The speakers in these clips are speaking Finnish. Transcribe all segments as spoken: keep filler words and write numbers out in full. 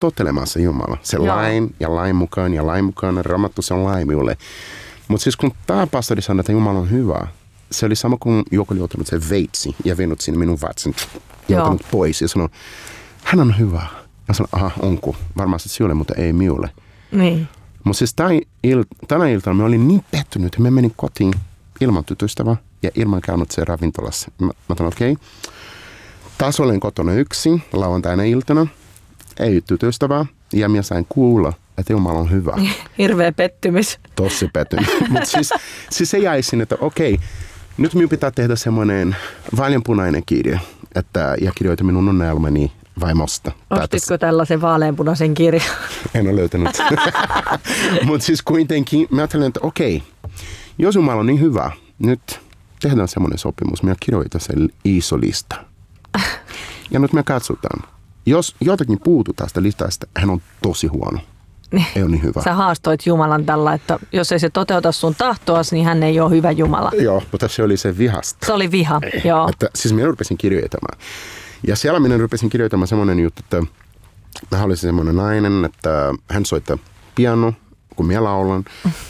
totelemassa Jumala. Se Joo. lain ja lain mukaan ja lain mukaan, Raamattu se on lain minulle. Mutta siis kun tämä pastori sanoi, että Jumala on hyvä, se oli sama kuin joku oli ottanut se veitsi ja vienyt sinne minun vatsan ja ottanut pois ja sanoi, hän on hyvä. Mä sanoin, aha, onko? Varmasti sinulle, mutta ei minulle. Niin. Mutta siis il, tänä iltana mä olin niin pettynyt, että mä menin kotiin ilman tytöstävää ja ilman käynyt se ravintolassa. Mä, mä sanoin, okei, okay. Taas olen kotona yksin lauantaina iltana, ei tytöstävää ja mä sain kuulla, että Jumala on hyvä. Hirveä pettymys. Tosi pettymys. Mutta siis, siis se jäi sinne, että okei, okay, nyt minun pitää tehdä semmoinen vaaleanpunainen kirja, että, ja kirjoita minun unelmani vaimosta. Ostitko tällaisen vaaleanpunaisen kirjan? En ole löytänyt. Mutta siis kuitenkin mä ajattelen, että okei, jos Jumala on niin hyvä, nyt tehdään semmoinen sopimus. Minä kirjoitan sen iso lista. Ja nyt me katsotaan. Jos jotakin puutuu tästä listasta, hän on tosi huono. Ei ole niin hyvä. Sä haastoit Jumalan tällä, että jos ei se toteuta sun tahtoas, niin hän ei ole hyvä Jumala. Joo, mutta se oli se vihasta. Se oli viha, joo. Että, siis minä rupesin kirjoittamaan. Ja siellä minä rupesin kirjoittamaan semmoinen juttu, että mä olisin semmoinen nainen, että hän soittaa piano, kun minä laulan.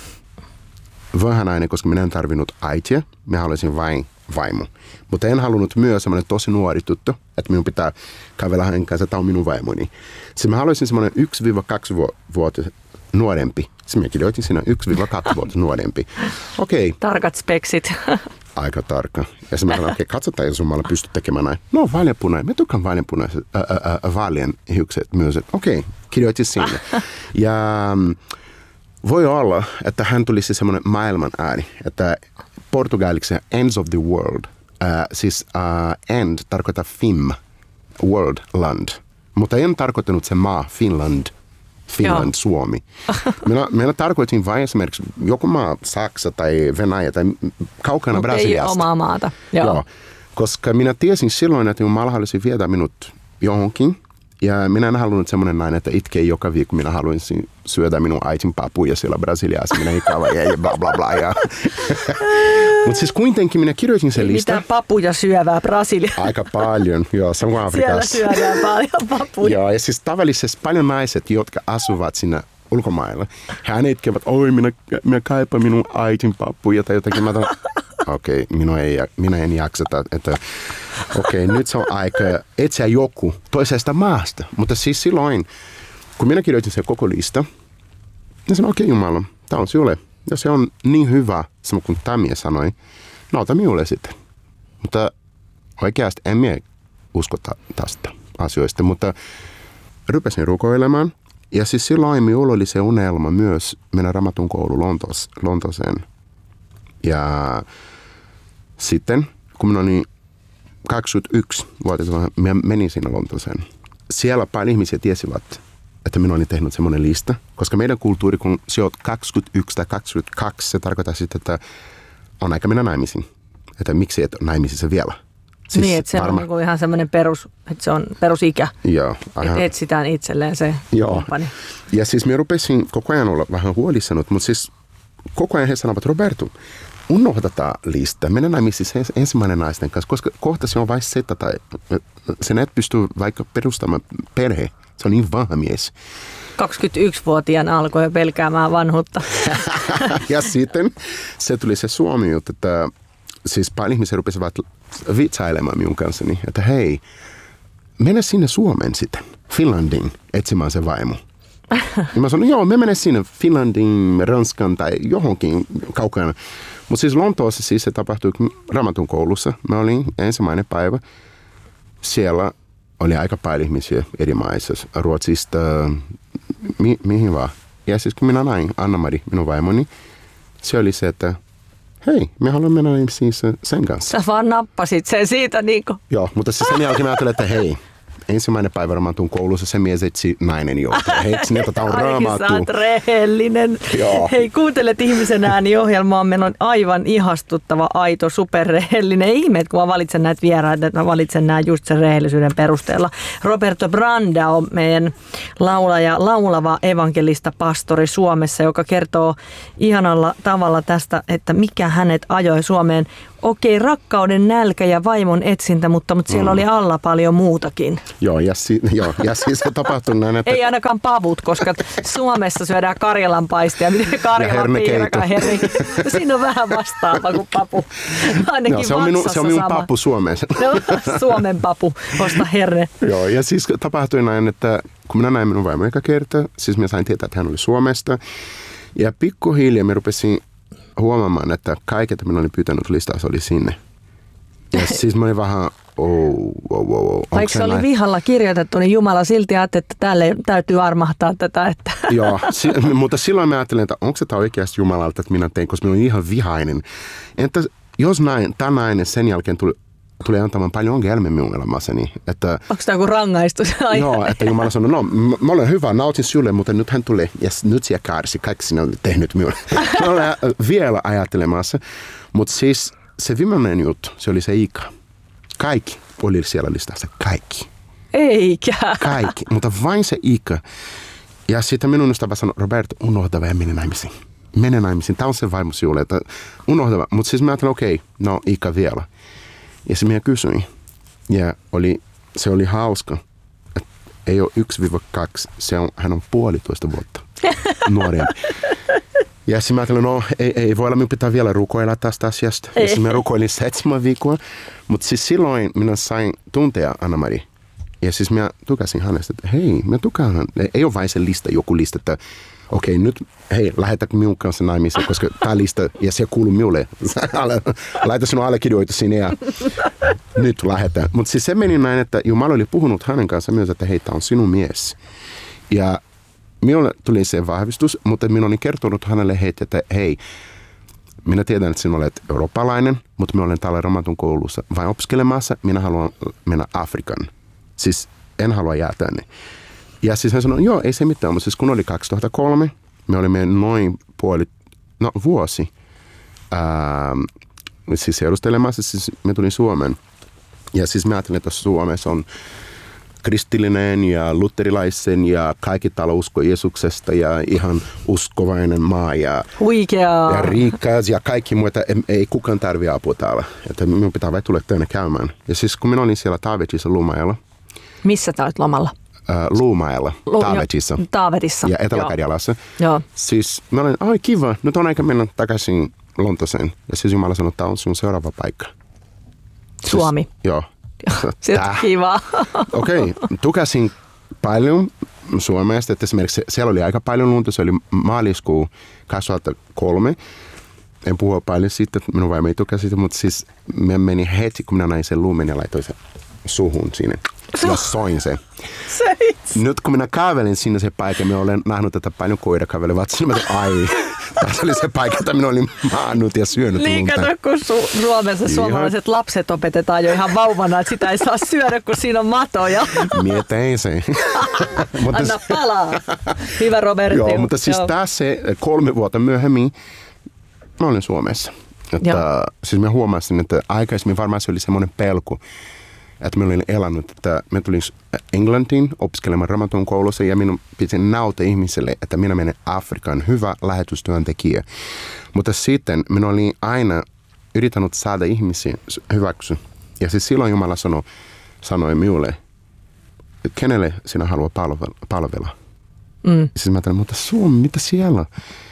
Vähän nainen, koska minä en tarvinnut äitiä. Minä olisin vain vaimo. Mutta en halunnut myös semmoinen tosi nuori tuttu, että minun pitää kävellä hänen kanssa, tämä on minun vaimoni. Siis mä haluaisin semmoinen yksi kaksi vuotta nuorempi. Siis minä kirjoitin siinä yksi kaksi vuotta nuorempi. Okei. Okay. Tarkat speksit. Aika tarkka. Ja sitten mä sanoin, okei, okay, katsotaan, jos Jumala pystyy tekemään näin. No, vaaleanpunainen. Mä tykkään vaaleanpunaiset vaalien hiukset myös. Okei, okay, kirjoitin sinne. Ja voi olla, että hän tulisi semmoinen maailman ääni, että portugaliksi ends of the world. Uh, siis uh, end tarkoittaa Fim, world, land. Mutta en tarkoittanut se maa, Finland, Finland, Joo. Suomi. Minä, minä tarkoitin vain esimerkiksi joku maa, Saksa tai Venäjä tai kaukana Mut Brasiliasta. Ei omaa maata. Joo. Joo. Koska minä tiesin silloin, että Jumala halusi viedä minut johonkin. Ja minä en halunnut semmoinen nainen, että itkee joka viikko. Minä haluaisin syödä minun äitin papuja siellä Brasiliassa. Minä ikävä ja bla bla bla. Mutta siis kuitenkin minä kirjoitin sen listan. Mitä papuja syövää Brasiliassa? Aika paljon, joo, samoin Afrikassa. Siellä syödään paljon papuja. Joo, ja siis tavallisesti paljon naiset, jotka asuvat siinä ulkomailla, hän itkevät, oi minä, minä kaipaan minun äitin papuja tai jotakin. Mä okei, okay, minä, minä en jaksata, että okei, okay, nyt se on aika etsiä joku toisesta maasta. Mutta siis silloin, kun minä kirjoitin sen koko lista, niin sanoin, okei okay, Jumala, tämä on sinulle. Ja se on niin hyvä, sama kuin Tamia sanoi, no ota minulle sitten. Mutta oikeasti en minä usko tästä asioista, mutta rupesin rukoilemaan. Ja siis silloin minulla oli se unelma myös mennä Raamatun koulu Lontoos, Lontooseen. Ja sitten, kun minä olin kaksikymmentäyksi-vuotias, minä menin sinne Lontooseen. Siellä paljon ihmisiä tiesivät, että minä olin tehnyt semmoinen lista. Koska meidän kulttuuri, kun se on kaksikymmentäyksi tai kaksikymmentäkaksi, se tarkoittaa sitten, että on aika mennä naimisiin. Että miksi et ole naimisissa vielä. Siis niin, että se varma... on niin ihan semmoinen perus, että se on perusikä. Joo. Että etsitään itselleen se Joo. kumppani. Ja siis minä rupesin koko ajan olla vähän huolissannut, mutta siis koko ajan he sanovat, Roberto, unohda tämä lista. Mennä naimisiin ensimmäinen naisten kanssa, koska kohta se on vain seta tai sen et pysty vaikka perustamaan perhe. Se on niin vanha mies. kaksikymmentäyksivuotiaana alkoi jo pelkäämään vanhuutta. Ja sitten se tuli se Suomi juttu, että siis paljon ihmisiä rupesivat vitsailemaan minun kanssani, että hei, mene sinne Suomeen sitten, Finlandiin, etsimään se vaimo. Ja mä sanoin, joo, me menen sinne Finlandiin, Ranskan tai johonkin kaukana. Mutta siis Lontoossa siis se tapahtui Raamatun koulussa. Mä olin ensimmäinen päivä. Siellä oli aika paljon ihmisiä eri maissa, Ruotsista, mi- mihin vaan. Ja siis kun minä näin Anna-Mari, minun vaimoni, se oli se, että hei, me haluamme mennä siis sen kanssa. Sä vaan nappasit sen siitä niin kuin. Joo, mutta siis sen jälkeen mä ajattelin, että hei, ensimmäinen päivä Raamatun koulussa se mies etsi nainen jo. Hei, sinne tätä on Raamattu. Ai, sä oot rehellinen. Joo. Hei, kuuntelet Ihmisen ääni-ohjelmaa. Meillä on aivan ihastuttava, aito, superrehellinen. Ihme, että kun mä valitsen näitä vieraita, että mä valitsen nämä just sen rehellisyyden perusteella. Roberto Branda on meidän laulaja, laulava evankelista pastori Suomessa, joka kertoo ihanalla tavalla tästä, että mikä hänet ajoi Suomeen Okei, rakkauden nälkä ja vaimon etsintä, mutta, mutta siellä mm. oli alla paljon muutakin. Joo, ja, si- joo, ja siis se tapahtui näin, että... Ei ainakaan pavut, koska Suomessa syödään karjalanpaistia, miten karjalan piirakaan herri. Siinä on vähän vastaava kuin papu. Ainakin no, se on minun, se on minun papu Suomessa. No, Suomen papu, osta herne. Joo, ja siis tapahtui näin, että kun minä näin minun vaimon eka kerta, siis minä sain tietää, että hän oli Suomesta. Ja pikkuhiljaa minä rupesin huomaamaan, että kaiket, minä olin pyytänyt listaus, oli sinne. Ja siis mä olin vähän, oh, oh, oh, oh. Vaikka se oli näin? Vihalla kirjoitettu, niin Jumala silti ajatteli, että tälle täytyy armahtaa tätä. Että. Joo, si- mutta silloin mä ajattelin, että onko se tämä oikeasti Jumalalta, että minä tein, koska minä olin ihan vihainen. Entä jos näin, tämä nainen sen jälkeen tuli, tuli antamaan paljon ongelmia minun elämässäni. Että, onko tämä joku rangaistus? Joo, että Jumala sanoi, no mä olen hyvä, nautin sinulle, mutta nyt hän tulee ja nyt siellä kärsi, kaikki sinä olet tehnyt minulle. Mä olen vielä ajattelemassa, mutta siis se viimeinen juttu, se oli se ikä. Kaikki oli siellä listassa, kaikki. Eikä. Kaikki, mutta vain se ikä. Ja sitten minun ystävä sanoi, Roberto, unohda ja mene naimisiin. Mene naimisiin, tämä on se vaimo sinulle, että unohda. Mutta siis mä ajattelin, okei, okay, no ikä vielä. Ja se minä kysyin. Ja oli, se oli hauska. Että ei ole yksi kaksi, se on, hän on puolitoista vuotta nuorempi. Ja sitten mä ajattelin, no ei, ei voi olla, minun pitää vielä rukoilla tästä asiasta. Ja sitten mä rukoilin seitsemän viikkoa. Mutta siis silloin minä sain tuntea Anna-Mari. Ja siis minä tukasin hänestä, että hei, minä tukaan hän. Ei ole vain se lista, joku lista, että okei, okay, nyt hei, lähetät minun kanssa naimisiin, koska tämä lista, ja se kuuluu minulle. Laita sinun allekirjoitus sinne ja nyt lähetään. Mutta siis se meni näin, että Jumala oli puhunut hänen kanssa myös, että hei, tämä on sinun mies. Ja minulle tuli se vahvistus, mutta minä olin kertonut hänelle heti, että hei, minä tiedän, että sinä olet eurooppalainen, mutta minä olen täällä Raamatun koulussa vain opiskelemassa, minä haluan mennä Afrikan. Siis en halua jää tänne. Ja siis hän sanoi, joo, ei se mitään, mutta siis kun oli kaksituhattakolme, me olimme noin puoli, no vuosi, ää, siis seurustelemassa, siis me tulin Suomeen. Ja siis mä ajattelin, että Suomessa on kristillinen ja luterilaisen ja kaikki täällä usko Jeesuksesta ja ihan uskovainen maa ja, ja rikas ja kaikki muuta. Ei, ei kukaan tarvitse apua täällä. Että minun pitää vain tulla tänne käymään. Ja siis kun minä olin siellä Taavetissa Luumäellä. Missä sä olet lomalla? Uh, Luumäellä, Taavetissa. Taavetissa. Ja Etelä-Karjalassa. Joo. Siis mä olin, ai kiva, nyt on aika mennä takaisin Lontooseen. Ja siis Jumala sanoi, että tämä on sun seuraava paikka. Suomi. Siis, joo. Se on kiva. Okei, okay. Tukasin paljon Suomesta, että esimerkiksi siellä oli aika paljon lunta, se oli maaliskuu kaksituhattakolme. En puhua paljon siitä, että minun vaimo ei tukasi siitä, mutta siis me meni heti, kun minä näin sen lumen ja laitoin sen suhun sinne. Ja soin se. Nyt kun minä kävelin sinne se paikka, minä olen nähnyt, että paljon koira kävelevät sinne, että ai, tässä oli se paikka, että minä olin maannut ja syönyt niin, lunta. Niin, kato, kun su- Suomessa ihan suomalaiset lapset opetetaan jo ihan vauvana, että sitä ei saa syödä, kun siinä on matoja. Mie tein se. Anna palaa. Hyvä Robertti. Joo, mutta siis Joo. tässä kolme vuotta myöhemmin mä olin Suomessa. Että, siis mä huomasin, että aikaisemmin varmaan se oli semmoinen pelko, että minä olin elänyt, että minä tulin Englantiin opiskelemaan Raamatun koulussa ja minun piti näyttää ihmiselle, että minä menen Afrikan, hyvä lähetystyöntekijä. Mutta sitten minä olin aina yrittänyt saada ihmisiä hyväksy. Ja siis silloin Jumala sanoi, sanoi minulle, että kenelle sinä haluat palvella. Mm. Siis mä ajattelin, mutta Suomi, mitä siellä?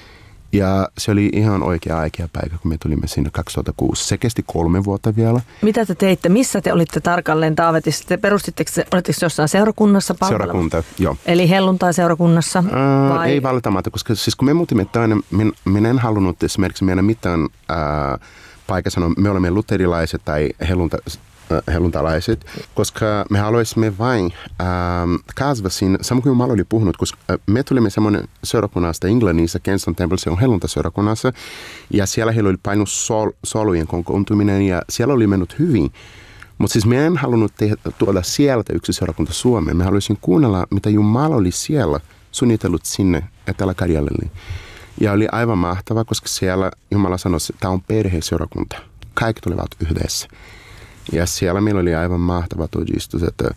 Ja se oli ihan oikea oikea paikka, kun me tulimme sinne kaksituhattakuusi. Se kesti kolme vuotta vielä. Mitä te teitte? Missä te olitte tarkalleen Taavetissa? Te perustitteko, olitteko jossain seurakunnassa palvelemassa? Seurakunta, joo. Eli helluntai-seurakunnassa? Äh, ei välttämättä, koska siis kun me muutimme tänne, minä, minä en halunnut esimerkiksi meidän mitään äh, paikka sanoa, me olemme luterilaiset tai hellunta, äh, helluntalaiset, koska me haluaisimme vain äh, kasvaa siinä, samoin kuin Jumala oli puhunut, koska äh, me tulimme semmoinen seurakunnasta Englannissa, Kensington Temple, se on helluntaseurakunnassa, ja siellä heillä oli painut sol, solujen kokoontuminen, ja siellä oli mennyt hyvin. Mutta siis me en halunnut tehdä, tuoda sieltä yksi seurakunta Suomeen. Me haluaisin kuunnella, mitä Jumala oli siellä suunnitellut sinne Etelä-Karjalalle. Ja oli aivan mahtava, koska siellä Jumala sanoi, että tämä on perheseurakunta. Kaikki tulivat yhdessä. Ja siellä meillä oli aivan mahtava todistus, että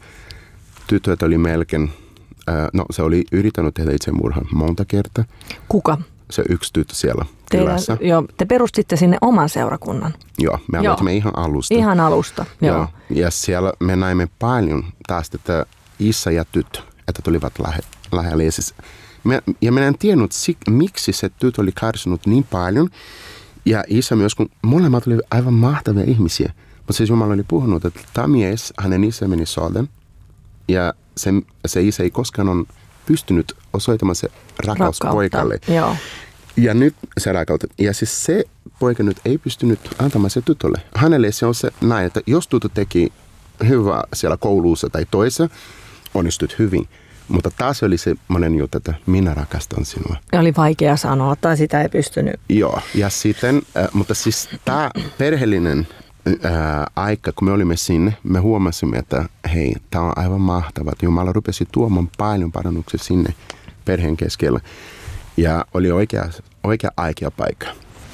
tytöt oli melkein, äh, no se oli yrittänyt tehdä itsemurhan monta kertaa. Kuka? se yksi tyttö siellä Teidän, kylässä. Joo, te perustitte sinne oman seurakunnan. Joo, me aloitimme ihan alusta. Ihan alusta, joo. joo. Ja siellä me näimme paljon taas, että isä ja tyttö, että tulivat lähe, lähelle. Ja, siis, me, ja minä en tiennyt, miksi se tyttö oli kärsinyt niin paljon. Ja isä myös, kun molemmat olivat aivan mahtavia ihmisiä. Mutta siis Jumala oli puhunut, että tämä mies, hänen isä meni sodan. Ja se, se isä ei koskaan on pystynyt osoittamaan se rakkaus Rakkautta. poikalle. Joo. Ja nyt se rakkautta. Ja siis se poika nyt ei pystynyt antamaan se tytölle. Hänelle se on se näin, että jos tytö teki hyvää siellä koulussa tai toisessa, onnistut hyvin. Mutta taas oli se monen juttu, että minä rakastan sinua. Oli vaikea sanoa, tai sitä ei pystynyt. Joo, ja sitten, äh, mutta siis tämä perheellinen äh, aika, kun me olimme sinne, me huomasimme, että hei, tämä on aivan mahtavaa. Jumala rupesi tuomaan paljon parannuksia sinne perheen keskellä. Ja oli oikea, oikea aika paikka.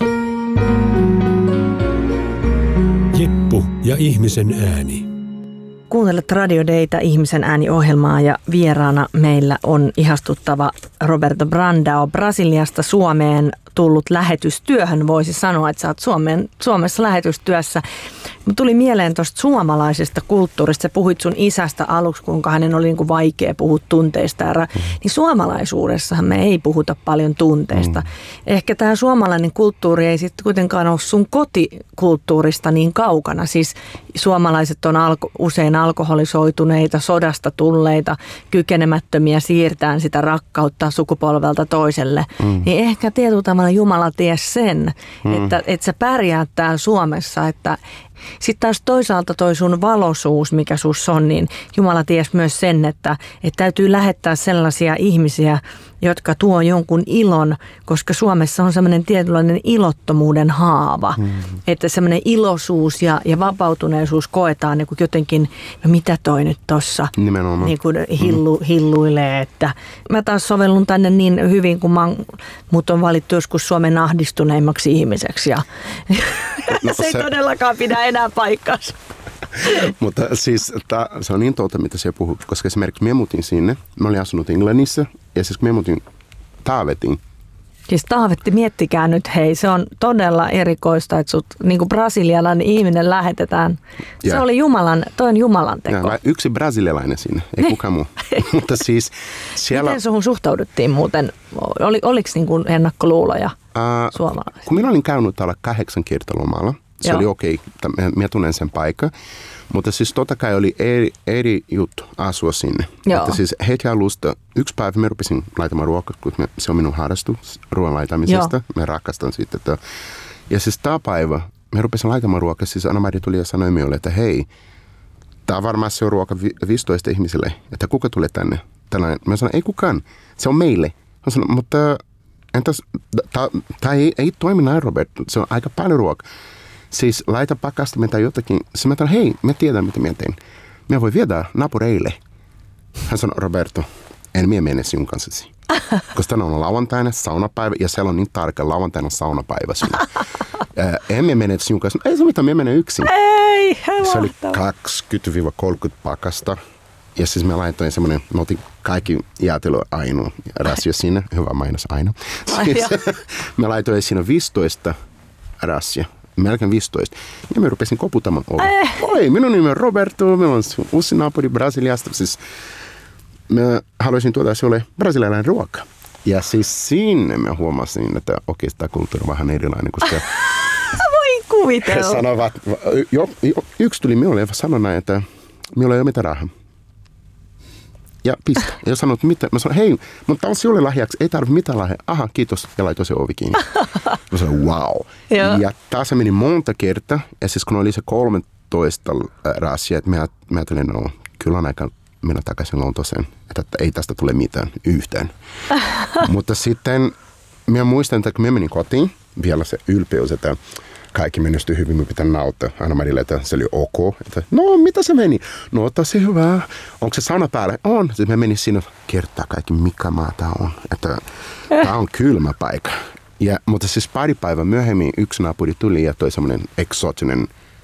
Jeppu ja ihmisen ääni. Kuuntelet Radio Dayta, ihmisen ääni-ohjelmaa, ja vieraana meillä on ihastuttava Roberto Brandao Brasiliasta Suomeen tullut lähetystyöhön. Voisi sanoa, että sä oot Suomen, Suomessa lähetystyössä. Mut tuli mieleen tuosta suomalaisesta kulttuurista. Sä puhuit sun isästä aluksi, kuinka hänen oli niin kuin vaikea puhua tunteista. Mm. Niin suomalaisuudessahan me ei puhuta paljon tunteista. Mm. Ehkä tämä suomalainen kulttuuri ei sitten kuitenkaan ole sun kotikulttuurista niin kaukana. Siis suomalaiset on alko, usein alkoholisoituneita, sodasta tulleita, kykenemättömiä siirtämään sitä rakkautta sukupolvelta toiselle. Mm. Niin ehkä tietyllä tavalla Jumala ties sen, mm. että, että sä pärjäät täällä Suomessa, että sitten taas toisaalta toi sun valoisuus, mikä sus on, niin Jumala ties myös sen, että, että täytyy lähettää sellaisia ihmisiä, jotka tuo jonkun ilon, koska Suomessa on semmoinen tietynlainen ilottomuuden haava. Mm. Että semmoinen iloisuus ja, ja vapautuneisuus koetaan niin kuin jotenkin, no mitä toi nyt tossa niin kuin hillu, hilluilee. Että mä taas sovellun tänne niin hyvin, kun mä, mut on valittu joskus Suomen ahdistuneimmaksi ihmiseksi. Ja no, se ei se todellakaan pidä enää paikkaansa. Mutta siis ta, se on niin totta, mitä sä puhut, koska esimerkiksi me muutin sinne, mä olin asunut Englannissa, ja siis me muutin Taavetiin. Siis Taavetti, miettikää nyt, hei, se on todella erikoista, että sut niin kuin brasilialainen ihminen lähetetään. Se ja. oli Jumalan, toi on Jumalan teko. Ja, yksi brasilialainen sinne, ei niin. kukaan muu. Mutta siis siellä miten suhun suhtauduttiin muuten? Oli, oliko niin kuin ennakkoluuloja uh, suomalaisista? Kun minä olin käynyt täällä kahdeksan kertaa lomalla, se Joo. oli okei, okay, minä tunnen sen paikan. Mutta siis totta kai oli eri, eri juttu asua sinne. Joo. Että siis heti alusta, yksi päivä mä rupesin laitamaan ruokaa, kun se on minun harrastus ruoan laitamisesta. Joo. Mä rakastan siitä. Että, ja siis tämä päivä, mä rupesin laitamaan ruokaa, siis Anna-Mari tuli ja sanoi minulle, että hei, tämä varmaan se on ruoka viisitoista ihmiselle, että kuka tulee tänne? Tällainen. Mä sanoin, ei kukaan, se on meille. Mä sanoin, mutta entäs, tämä ei, ei toimi näin, Robert, se on aika paljon ruokaa. Siis laita pakastimen tai jotakin. Siis mä sanoin, hei, mä tiedän mitä mä teen. Mä voi viedä naapureille. Hän sanoi, Roberto, en minä mene sinun kanssasi. Koska tänään on lauantaina saunapäivä ja siellä on niin tarkka lauantaina saunapäivä sinun. en minä mene sinun kanssa. Ei se mitään, minä menen yksin. Ei, se oli kaksikymmentä kolmekymmentä pakasta. Ja siis mä laitoin semmoinen, mä otin kaikki jäätelö ainoa rassia sinne. Hyvä mainos aina. Siis, mä laitoin siinä viisitoista rassia. Melkein viisitoista. Ja mä rupesin koputamaan oven. Eh. Oi, minun nimi on Roberto, minulla on uusi naapuri Brasiliasta. Siis mä haluaisin tuoda sinulle brasilialainen ruoka. Ja siis sinne mä huomasin, että okei, tämä kulttuuri on vähän erilainen, koska voin kuvitella. He sanoivat, jo, jo, yksi tuli minulle ja sanoi näin, että minulla ei ole mitään rahaa. Ja pistä. Ja sanoin, mitä? Mä sanoin, hei, mutta tämä on sinulle lahjaksi, ei tarvitse mitään lahjaa. Aha, kiitos. Ja laitoin se ovi kiinni. Mä sanoin, wow. Ja taas se meni monta kertaa. Ja siis kun oli se kolmetoista rasia, että mä, mä ajattelin, no kyllä on aika mennä takaisin Lontooseen. Että ei tästä tule mitään yhtään. Mutta sitten mä muistan, että kun mä menin kotiin, vielä se ylpeys, että kaikki menestyi hyvin, me pitää nauttia. Anna-Marille, että se oli ok. Että, no, mitä se meni? No, tosi hyvä. Onko se sauna päällä? On. Sitten me menin sinne kertaa kaikki, mikä maa tämä on. Että tämä on kylmä paikka. Ja, mutta siis pari päivää myöhemmin yksi naapuri tuli ja toi semmoinen eksotinen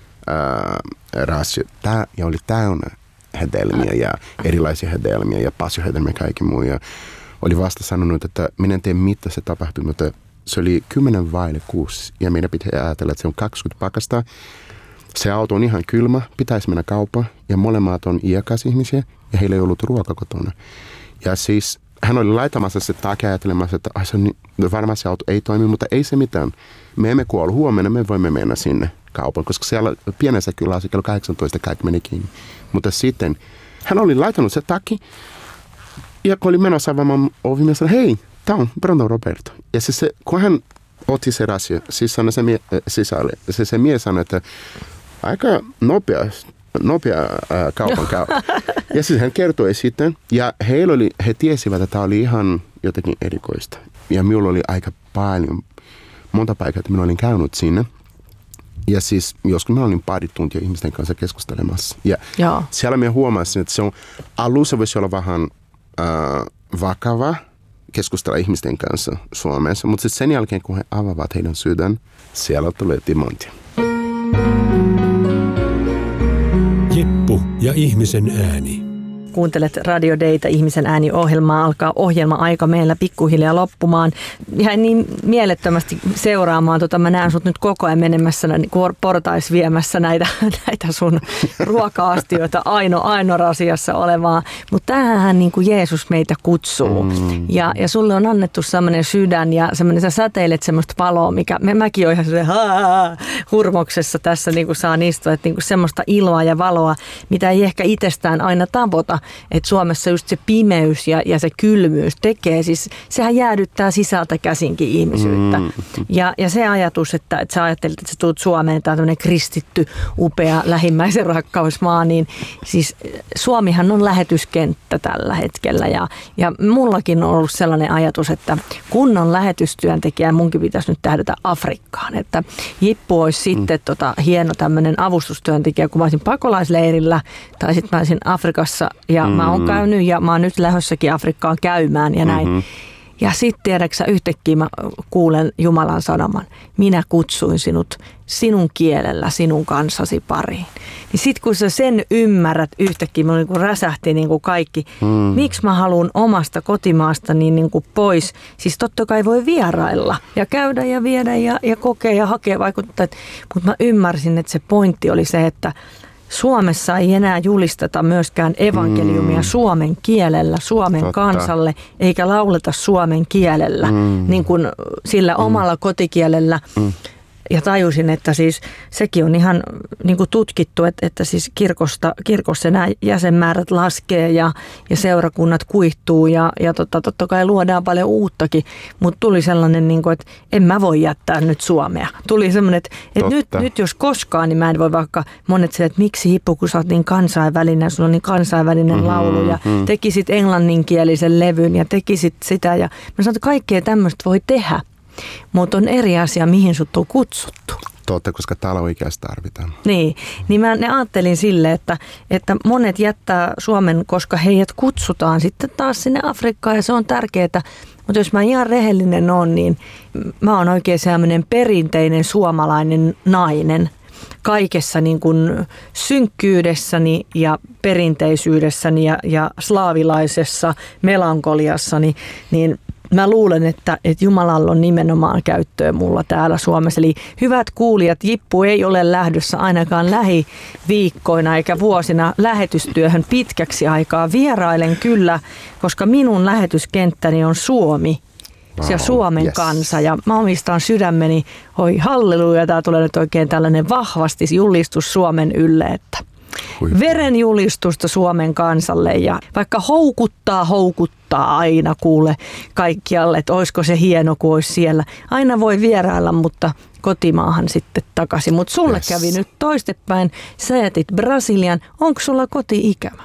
rasio. Tämä oli täynnä hedelmiä ja erilaisia hedelmiä ja passiohedelmiä ja kaikki muu. Ja oli vasta sanonut, että minä en tiedä mitä se tapahtui, mutta se oli kymmenen vaille kuusi ja meidän pitää ajatella, että se on kaksikymmentä pakasta. Se auto on ihan kylmä, pitäisi mennä kauppaan ja molemmat on iäkäisihmisiä ja heillä ei ollut ruoka kotona. Ja siis hän oli laitamassa se takia ajattelemassa, että ai, se on, varmaan se auto ei toimi, mutta ei se mitään. Me emme kuole huomenna, me voimme mennä sinne kaupan, koska siellä pienessä kylässä kello kahdeksantoista kaikki meni kiinni. Mutta sitten hän oli laittanut se taki ja kun oli menossa avaamaan ovi, minä sanoin, hei, tämä on Brando Roberto. Ja siis se, kun hän otti se rasia, siis sanoi se, mie, sisälle, se, se mies sanoi, että aika nopea, nopea ää, kaupan käy. Ja siis hän kertoi sitten, ja heillä oli, he tiesivät, että tämä oli ihan jotenkin erikoista. Ja minulla oli aika paljon, monta paikkaa, että minä olin käynyt sinne. Ja siis joskus minä olin pari tuntia ihmisten kanssa keskustelemassa. Ja Jaa. siellä minä huomasin, että se on, alussa voisi olla vähän ää, vakava keskustella ihmisten kanssa Suomessa, mutta sen jälkeen, kun he avaavat heidän sydän, siellä tulee timantia. Jippu ja ihmisen ääni. Kuuntelet Radio Dayta, ihmisen ääni-ohjelmaa. Alkaa ohjelma-aika meillä pikkuhiljaa loppumaan. Ihan niin mielettömästi seuraamaan. Tota, mä näen sut nyt koko ajan menemässä niin portais viemässä näitä, näitä sun ruoka-astioita aino, ainorasiassa olevaa. Mutta tämähän niin kuin Jeesus meitä kutsuu. Mm. Ja, ja sulle on annettu sellainen sydän ja semmoinen, sä säteilet semmoista valoa, mikä mä, mäkin oon ihan sellainen hurmoksessa tässä niin kuin saan istua. Että niin kuin semmoista iloa ja valoa, mitä ei ehkä itsestään aina tavoita. Että Suomessa just se pimeys ja, ja se kylmyys tekee, siis sehän jäädyttää sisältä käsinkin ihmisyyttä. Mm. Ja, ja se ajatus, että, että sä ajattelit, että sä tulet Suomeen, tämä on tämmöinen kristitty, upea lähimmäisen rakkausmaa, niin siis Suomihan on lähetyskenttä tällä hetkellä. Ja, ja mullakin on ollut sellainen ajatus, että kun on lähetystyöntekijä, munkin pitäisi nyt tähdätä Afrikkaan. Että Jippu olisi mm. sitten tota, hieno tämmöinen avustustyöntekijä, kun mä olisin pakolaisleirillä tai sitten mä olisin Afrikassa. Ja mm-hmm. mä oon käynyt ja mä oon nyt lähdössäkin Afrikkaan käymään ja näin. Mm-hmm. Ja sitten tiedäksä yhtäkkiä mä kuulen Jumalan sanoman. Minä kutsuin sinut sinun kielellä sinun kansasi pariin. Niin sit kun sä sen ymmärrät yhtäkkiä, mulla niin räsähti niin kuin kaikki. Mm. Miksi mä haluan omasta kotimaasta niin, niin kuin pois? Siis totta kai voi vierailla ja käydä ja viedä ja, ja kokea ja hakea vaikuttaa. Mutta mä ymmärsin, että se pointti oli se, että Suomessa ei enää julisteta myöskään evankeliumia mm. suomen kielellä, Suomen Totta. kansalle, eikä lauleta suomen kielellä, mm. niin kuin sillä mm. omalla kotikielellä. Mm. Ja tajusin, että siis sekin on ihan niin kuin tutkittu, että, että siis kirkosta, kirkossa nämä jäsenmäärät laskee ja, ja seurakunnat kuihtuu ja, ja totta, totta kai luodaan paljon uuttakin, mutta tuli sellainen, niin kuin, että en mä voi jättää nyt Suomea. Tuli sellainen, että, että nyt, nyt jos koskaan, niin mä en voi vaikka monet sille, että miksi Hippu, kun sä oot niin kansainvälinen, sulla on niin kansainvälinen mm-hmm, laulu ja mm-hmm. tekisit englanninkielisen levyn ja tekisit sitä ja mä sanon, että kaikkea tämmöistä voi tehdä. Mutta on eri asia, mihin sut on kutsuttu. Totta, koska täällä oikeasti tarvitaan. Niin, niin mä ne ajattelin sille, että, että monet jättää Suomen, koska heidät kutsutaan sitten taas sinne Afrikkaan ja se on tärkeää. Mutta jos mä ihan rehellinen on, niin mä oon oikein sellainen perinteinen suomalainen nainen. Kaikessa niin kuin synkkyydessäni ja perinteisyydessäni ja, ja slaavilaisessa melankoliassani, niin mä luulen, että, että Jumalalla on nimenomaan käyttöä mulla täällä Suomessa. Eli hyvät kuulijat, Jippu ei ole lähdössä ainakaan lähiviikkoina eikä vuosina lähetystyöhön pitkäksi aikaa. Vierailen kyllä, koska minun lähetyskenttäni on Suomi. Se on Suomen yes. kansa ja mä omistan sydämeni, oi halleluja, tää tulee nyt oikein tällainen vahvasti julistus Suomen ylle, että veren julistusta Suomen kansalle ja vaikka houkuttaa, houkuttaa aina kuule kaikkialle, että olisiko se hieno, kun olisi siellä. Aina voi vierailla, mutta kotimaahan sitten takaisin. Mutta sulle yes. kävi nyt toistepäin, sä jätit Brasilian. Onko sulla koti-ikävä?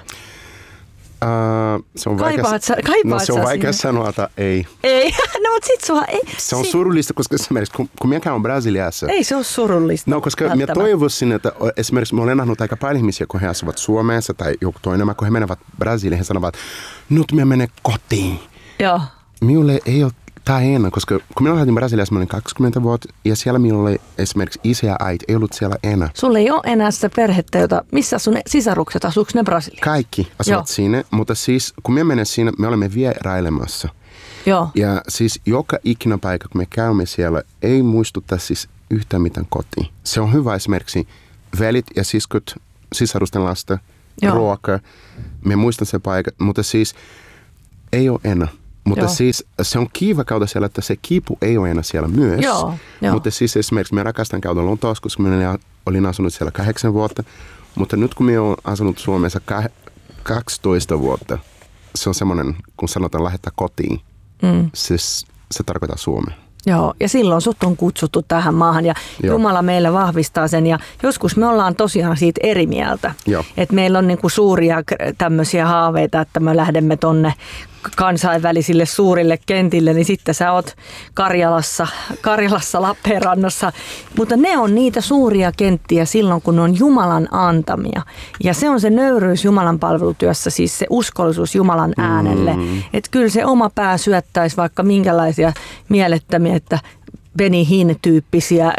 Uh, se on kaipaat vaikea, sä, kaipaat no, se on vaikea sanoa, että ei. Ei, no mutta sit sua ei. Se on surullista, koska esimerkiksi kun, kun minä käyn Brasiliassa. Ei se ole surullista. No, koska minä toivoisin, että esimerkiksi minä olen nähnyt aika paljon ihmisiä, kun he asuvat Suomessa tai joku toinen, kun he menevät Brasiliaan, he sanovat, nyt minä menen kotiin. Joo. Minulle ei ole tämä enää, koska kun minä lähdin Brasiliassa, minä olin kaksikymmentä vuotta ja siellä minulla esimerkiksi isä ja äiti ei ollut siellä enää. Sulla ei ole enää sitä perhettä, jota, missä sun sisarukset, asuuko ne Brasiliassa? Kaikki asuvat Joo. siinä, mutta siis kun me menen siinä, me olemme vierailemassa. Joo. Ja siis joka ikinä paikka, kun me käymme siellä, ei muistuta siis yhtään mitään kotiin. Se on hyvä esimerkiksi velit ja siskot, sisarusten lasta, Joo. ruoka. Me muistan se paikka, mutta siis ei ole enää. Mutta Joo. siis se on kiva käydä siellä, että se kipu ei ole enää siellä myös. Joo, jo. Mutta siis esimerkiksi me rakastan käydä Lontoossa, koska minä olin asunut siellä kahdeksan vuotta. Mutta nyt kun minä olen asunut Suomessa kaksitoista vuotta, se on semmoinen, kun sanotaan lähettää kotiin, mm. se, se tarkoittaa Suomea. Joo, ja silloin sut on kutsuttu tähän maahan ja Joo. Jumala meille vahvistaa sen ja joskus me ollaan tosiaan siitä eri mieltä. Että meillä on niinku suuria tämmöisiä haaveita, että me lähdemme tonne kansainvälisille suurille kentille, niin sitten sä oot Karjalassa, Karjalassa Lappeenrannassa. Mutta ne on niitä suuria kenttiä silloin, kun ne on Jumalan antamia. Ja se on se nöyryys Jumalan palvelutyössä, siis se uskollisuus Jumalan äänelle. Mm. Että kyllä se oma pää syöttäisi vaikka minkälaisia mielettömiä, että Benny Hinn-tyyppisiä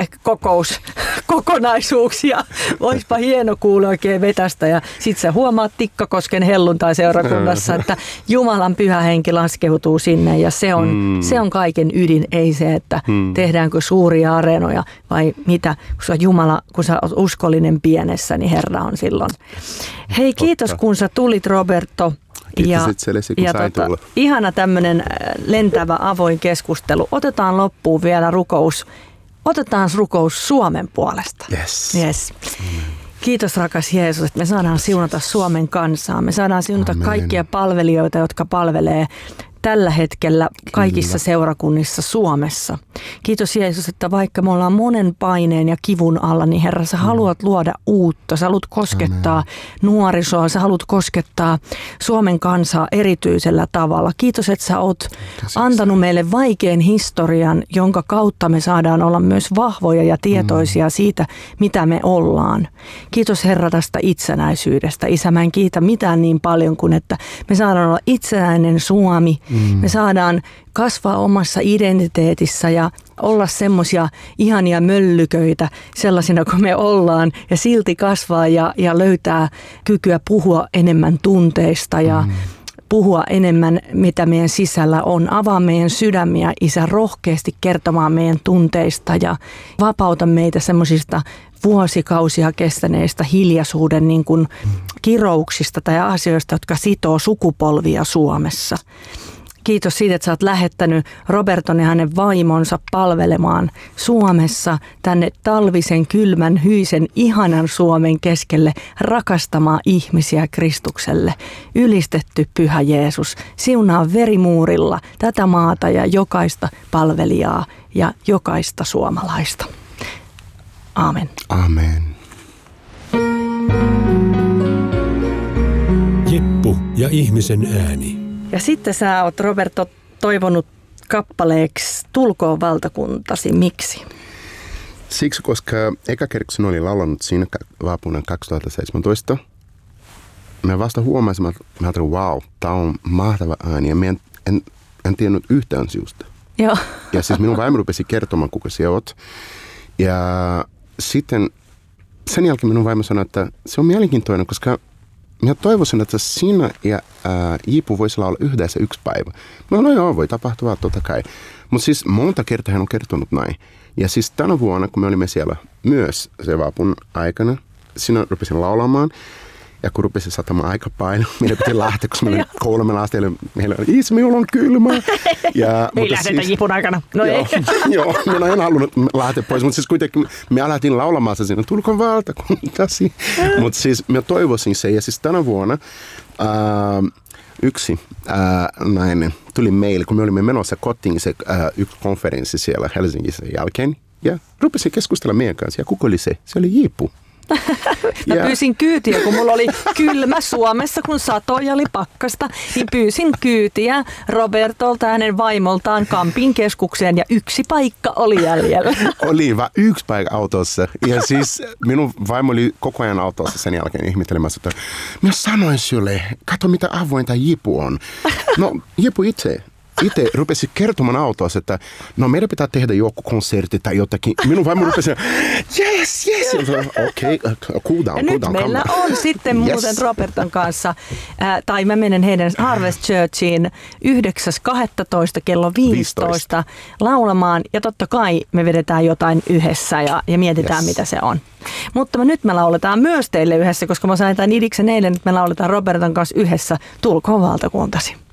kokouskokonaisuuksia. Voispa hieno kuulla oikein vetästä. Ja sitten sä huomaat Tikkakosken helluntai-seurakunnassa, että Jumalan pyhä henki laskeutuu sinne. Ja se on, mm. se on kaiken ydin, ei se, että mm. tehdäänkö suuria areenoja vai mitä. Kun sä, Jumala, kun sä oot uskollinen pienessä, niin Herra on silloin. Hei, kiitos kun sä tulit, Roberto. Kiitos itsellesi, kun ja sain tota, tulla. Ihana tämmöinen lentävä avoin keskustelu. Otetaan loppuun vielä rukous. Otetaan rukous Suomen puolesta. Yes. Yes. Kiitos rakas Jeesus, että me saadaan siunata Suomen kansaa. Me saadaan siunata Amen. Kaikkia palvelijoita, jotka palvelee tällä hetkellä kaikissa Kyllä. seurakunnissa Suomessa. Kiitos Jeesus, että vaikka me ollaan monen paineen ja kivun alla, niin Herra, sä haluat luoda uutta. Sä haluat koskettaa Amen. nuorisoa, sä haluat koskettaa Suomen kansaa erityisellä tavalla. Kiitos, että sä oot Käsiksi. antanut meille vaikean historian, jonka kautta me saadaan olla myös vahvoja ja tietoisia mm. siitä, mitä me ollaan. Kiitos Herra tästä itsenäisyydestä. Isä, mä en kiitä mitään niin paljon kuin, että me saadaan olla itsenäinen Suomi. Mm. Me saadaan kasvaa omassa identiteetissä ja olla semmoisia ihania möllyköitä sellaisina kuin me ollaan ja silti kasvaa ja, ja löytää kykyä puhua enemmän tunteista ja mm. puhua enemmän, mitä meidän sisällä on. Avaa meidän sydämiä, Isä, rohkeasti kertomaan meidän tunteista ja vapauta meitä semmoisista vuosikausia kestäneistä hiljaisuuden niin kuin kirouksista tai asioista, jotka sitoo sukupolvia Suomessa. Kiitos siitä, että sä oot lähettänyt Roberton ja hänen vaimonsa palvelemaan Suomessa tänne talvisen, kylmän, hyisen, ihanan Suomen keskelle rakastamaan ihmisiä Kristukselle. Ylistetty Pyhä Jeesus, siunaa verimuurilla tätä maata ja jokaista palvelijaa ja jokaista suomalaista. Aamen. Amen. Jeppu ja ihmisen ääni. Ja sitten sä oot, Roberto, toivonut kappaleeksi Tulkoon valtakuntasi. Miksi? Siksi, koska eka kerroksen oli laulanut siinä vaapuna kaksituhattaseitsemäntoista. Mä vasta huomasin, että mä ajattelin, wow, tää on mahtava ääni. Ja mä en, en, en tiennyt yhtään sinusta. Joo. Ja siis minun vaimo rupesi kertomaan, kuka sinä oot. Ja sitten sen jälkeen minun vaimo sanoi, että se on mielenkiintoinen, koska minä toivoisin, että sinä ja ää, Jipu voisi olla yhdessä yksi päivä. No, no joo, voi tapahtua totta kai. Mutta siis monta kertaa hän on kertonut näin. Ja siis tänä vuonna, kun me olimme siellä myös se vaapun aikana, sinä rupesin laulamaan. Ja kun rupesin satamaan aika paljon, meidän piti lähteä, koska meillä oli kolme lasta, ja meillä oli, isä, minulla on kylmä. Ja, ei lähdetä siis, Jipun aikana. No joo, ei. Joo, minä en halunnut lähteä pois, mutta siis kuitenkin me alettiin laulamaan se siinä, tulkoon valtakuntasi. Mutta siis minä toivoisin se, ja siis tänä vuonna ää, yksi ää, nainen tuli meille, kun me olimme menossa kotiin se ää, yksi konferenssi siellä Helsingissä jälkeen, ja rupesi keskustella meidän kanssa, ja kuka oli se? Se oli Jipu. Mä yeah. pyysin kyytiä, kun mulla oli kylmä Suomessa, kun satoi oli pakkasta, niin pyysin kyytiä Robertolta hänen vaimoltaan Kampin keskukseen ja yksi paikka oli jäljellä. Oli vaan yksi paikka autossa. Ja siis minun vaimo oli koko ajan autossa sen jälkeen ihmettelemässä, että minä sanoin sulle, kato mitä avointa Jipu on. No Jipu itse itse rupesin kertomaan autossa, että no meidän pitää tehdä joku konsertti tai jotakin. Minun vaimo rupesi, yes, yes. Okei, okay, cool down, ja cool nyt down. meillä on sitten yes. muuten Roberton kanssa, äh, tai mä menen heidän Harvest Churchiin yhdeksäs kahdestoista kello viisitoista laulamaan. Ja totta kai me vedetään jotain yhdessä ja, ja mietitään, yes. mitä se on. Mutta me nyt me lauletaan myös teille yhdessä, koska mä sain tämän idiksen eilen, että me lauletaan Roberton kanssa yhdessä Tulkoon valtakuntasi.